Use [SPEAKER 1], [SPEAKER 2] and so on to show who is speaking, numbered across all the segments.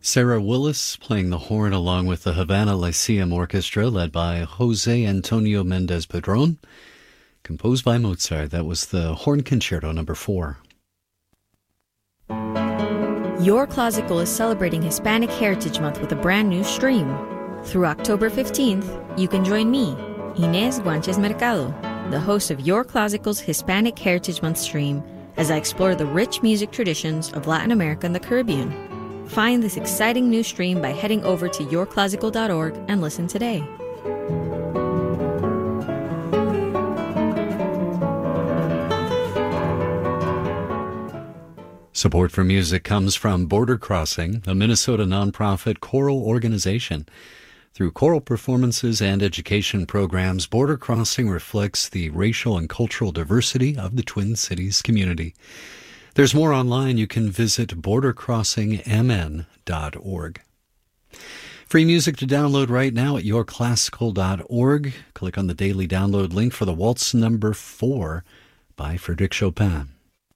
[SPEAKER 1] Sarah Willis playing the horn along with the Havana Lyceum Orchestra led by Jose Antonio Mendez Padron, composed by Mozart. That was the Horn Concerto No. 4.
[SPEAKER 2] Your Classical is celebrating Hispanic Heritage Month with a brand new stream. Through October 15th, you can join me, Inés Guanches Mercado, the host of Your Classical's Hispanic Heritage Month stream, as I explore the rich music traditions of Latin America and the Caribbean. Find this exciting new stream by heading over to yourclassical.org and listen today.
[SPEAKER 1] Support for music comes from Border Crossing, a Minnesota nonprofit choral organization. Through choral performances and education programs, Border Crossing reflects the racial and cultural diversity of the Twin Cities community. There's more online. You can visit bordercrossingmn.org. Free music to download right now at yourclassical.org. Click on the daily download link for the Waltz No. 4 by Frédéric Chopin.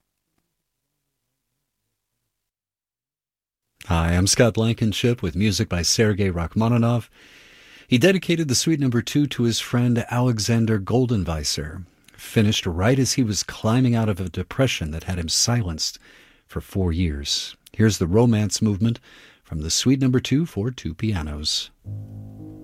[SPEAKER 1] Hi, I'm Scott Blankenship with music by Sergei Rachmaninoff. He dedicated the Suite No. 2 to his friend Alexander Goldenweiser, finished right as he was climbing out of a depression that had him silenced for 4 years. Here's the Romance movement from the Suite No. 2 for two pianos.